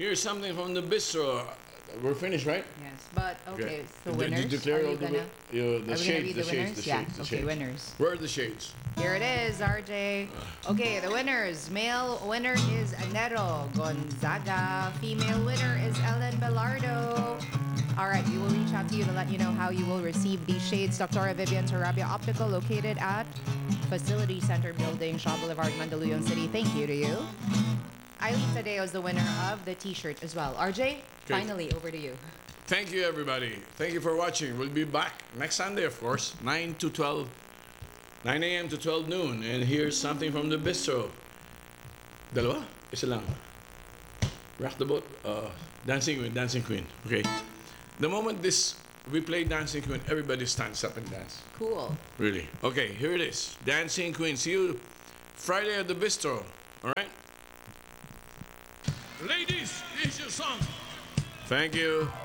Here's something from the bistro. We're finished, right? Yes, but okay. So Did winners. you declare Are all you gonna? the Are we gonna shades, read the the shades, winners? the Yeah. shades, the Okay, shades. winners. Where are the shades? Here it is, RJ. Okay, the winners. Male winner is Anero Gonzaga. Female winner is Ellen Belardo. All right, we will reach out to you to let you know how you will receive these shades. Dr. Vivian Tarabia Optical, located at Facility Center Building, Shaw Boulevard, Mandaluyong City. Thank you to you. Eileen Tadeo is the winner of the T-shirt as well. RJ, finally, over to you. Thank you, everybody. Thank you for watching. We'll be back next Sunday, of course, 9 to 12, 9 a.m. to 12 noon. And here's something from the bistro. Dalawa? Isa lang. Rock the boat. Dancing Queen, Dancing Queen. Okay. The moment we play Dancing Queen, everybody stands up and dance. Cool. Really. Okay, here it is. Dancing Queen. See you Friday at the bistro. All right? Ladies, here's your song. Thank you.